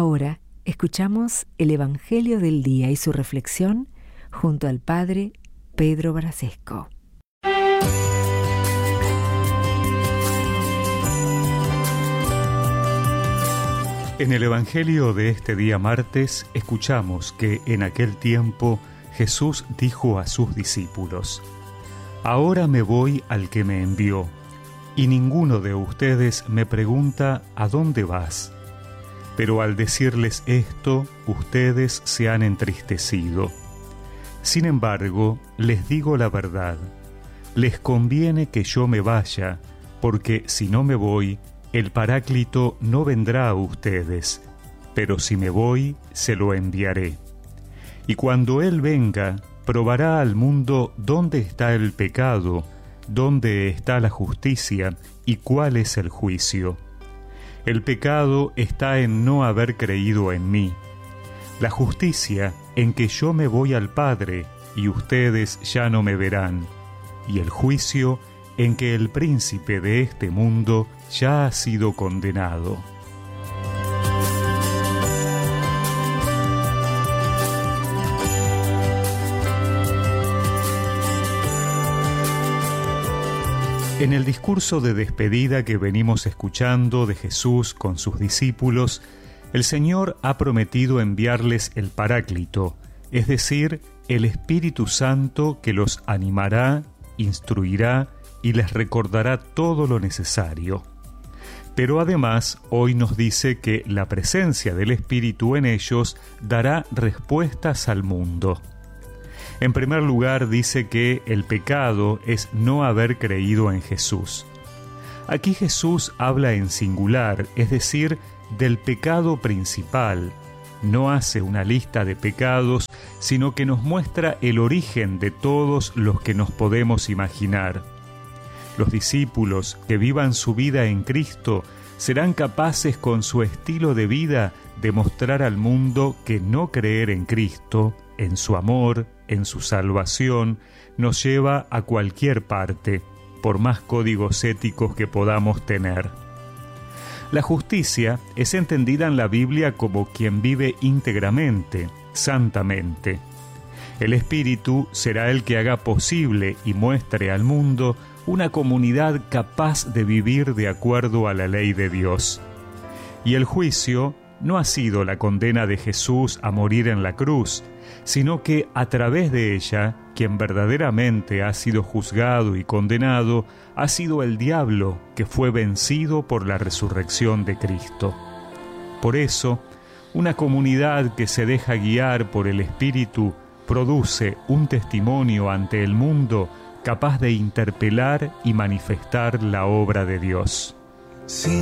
Ahora escuchamos el Evangelio del Día y su reflexión junto al Padre Pedro Brasesco. En el Evangelio de este día martes escuchamos que en aquel tiempo Jesús dijo a sus discípulos: «Ahora me voy al que me envió, y ninguno de ustedes me pregunta ¿a dónde vas?». Pero al decirles esto, ustedes se han entristecido. Sin embargo, les digo la verdad: les conviene que yo me vaya, porque si no me voy, el Paráclito no vendrá a ustedes, pero si me voy, se lo enviaré. Y cuando Él venga, probará al mundo dónde está el pecado, dónde está la justicia y cuál es el juicio. El pecado está en no haber creído en mí. La justicia en que yo me voy al Padre y ustedes ya no me verán. Y el juicio en que el príncipe de este mundo ya ha sido condenado. En el discurso de despedida que venimos escuchando de Jesús con sus discípulos, el Señor ha prometido enviarles el Paráclito, es decir, el Espíritu Santo que los animará, instruirá y les recordará todo lo necesario. Pero además, hoy nos dice que la presencia del Espíritu en ellos dará respuestas al mundo. En primer lugar, dice que el pecado es no haber creído en Jesús. Aquí Jesús habla en singular, es decir, del pecado principal. No hace una lista de pecados, sino que nos muestra el origen de todos los que nos podemos imaginar. Los discípulos que vivan su vida en Cristo serán capaces con su estilo de vida de mostrar al mundo que no creer en Cristo, en su amor, en su salvación, nos lleva a cualquier parte, por más códigos éticos que podamos tener. La justicia es entendida en la Biblia como quien vive íntegramente, santamente. El Espíritu será el que haga posible y muestre al mundo una comunidad capaz de vivir de acuerdo a la ley de Dios. Y el juicio no ha sido la condena de Jesús a morir en la cruz, sino que a través de ella, quien verdaderamente ha sido juzgado y condenado, ha sido el diablo que fue vencido por la resurrección de Cristo. Por eso, una comunidad que se deja guiar por el Espíritu produce un testimonio ante el mundo capaz de interpelar y manifestar la obra de Dios. Sí.